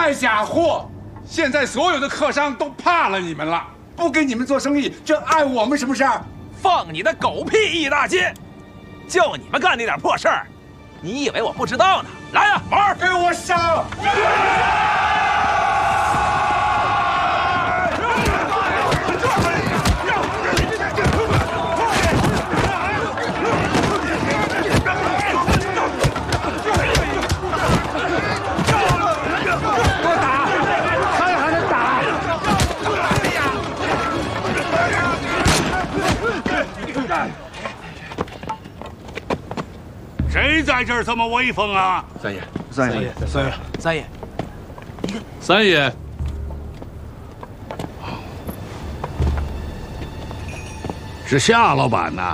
卖假货，现在所有的客商都怕了你们了，不跟你们做生意，这碍我们什么事儿？ 放你的狗屁一大斤！就你们干那点破事儿，你以为我不知道呢？来呀，毛儿， 给我上！ 谁在这儿这么威风啊？ 三爷， 三爷， 你看， 三爷， 是夏老板呐。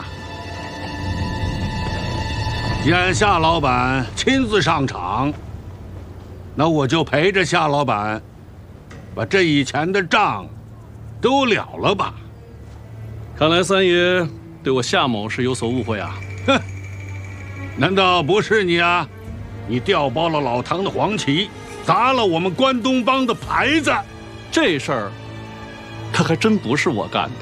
既然夏老板亲自上场，那我就陪着夏老板，把这以前的账都了了吧。 看来三爷对我夏某是有所误会啊。 哼，难道不是你啊？你调包了老唐的黄旗，砸了我们关东帮的牌子。 这事儿，他还真不是我干的。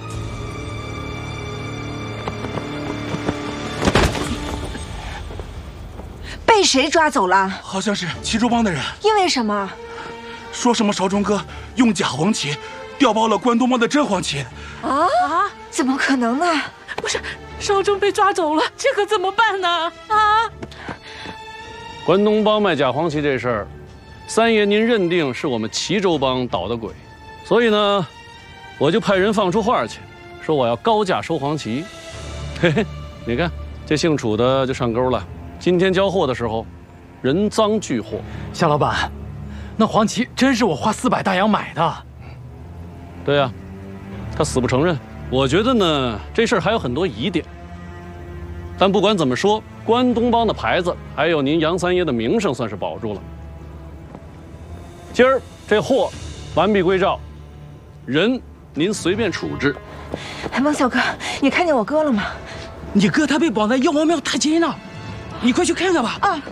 被谁抓走了？ 好像是齐州帮的人。 因为什么？ 说什么少忠哥用假黄旗调包了关东帮的真黄旗。 啊？怎么可能呢？ 不是，少忠被抓走了，这可怎么办呢？啊！ 关东帮卖假黄旗这事儿，三爷您认定是我们齐州帮捣的鬼，所以呢，我就派人放出话去，说我要高价收黄旗。嘿嘿，你看这姓楚的就上钩了。今天交货的时候，人赃俱获。 夏老板，那黄旗真是我花400大洋买的。 对呀，他死不承认。我觉得呢，这事儿还有很多疑点。但不管怎么说，关东帮的牌子还有您杨三爷的名声算是保住了。今儿这货完璧归赵，人您随便处置。 王小哥，你看见我哥了吗？ 你哥他被绑在药王庙大街呢，你快去看看吧。 啊！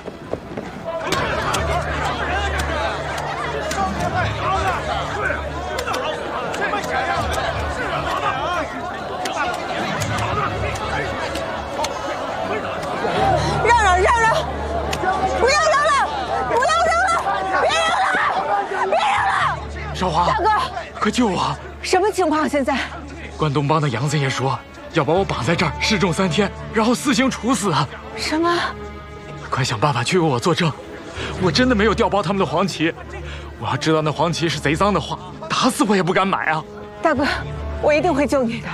让让！不要扔了！不要扔了！别扔了！别扔了！ 少华， 大哥， 快救我！ 什么情况？现在？ 关东帮的杨三爷说要把我绑在这儿示众3天，然后私刑处死。 什么？ 快想办法去为我作证！我真的没有调包他们的黄旗。我要知道那黄旗是贼赃的话，打死我也不敢买啊！ 大哥，我一定会救你的。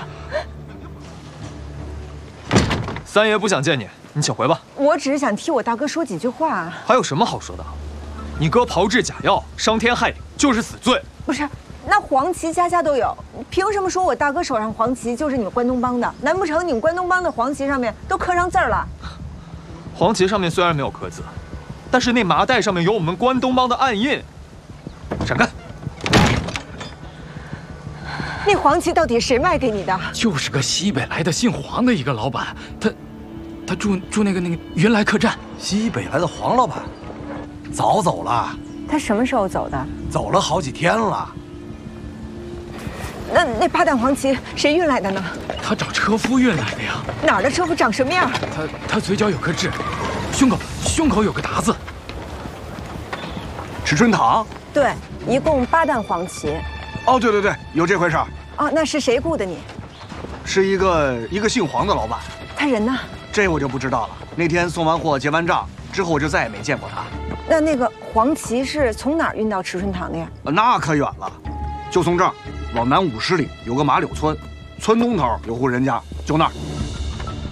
三爷不想见你，你请回吧。 我只是想替我大哥说几句话。 还有什么好说的？你哥炮制假药，伤天害理，就是死罪。 不是，那黄旗家家都有，凭什么说我大哥手上黄旗就是你们关东帮的？难不成你们关东帮的黄旗上面都刻上字了？ 黄旗上面虽然没有刻字，但是那麻袋上面有我们关东帮的暗印。闪开！ 那黄旗到底谁卖给你的？ 就是个西北来的姓黄的一个老板，他住那个云来客栈。 西北来的黄老板，早走了。 他什么时候走的？ 走了好几天了。 那8担黄旗谁运来的呢？ 他找车夫运来的呀。 哪儿的车夫长什么样？ 他嘴角有颗痣，胸口有个达字。 池春堂。 对，一共8担黄旗。 哦，对，有这回事儿。 哦，那是谁雇的你？ 是一个姓黄的老板。 他人呢？ 这我就不知道了。那天送完货结完账之后，我就再也没见过他。 那个黄旗是从哪儿运到池春堂的呀？ 那可远了，就从这儿往南50里有个马柳村，村东头有户人家，就那儿。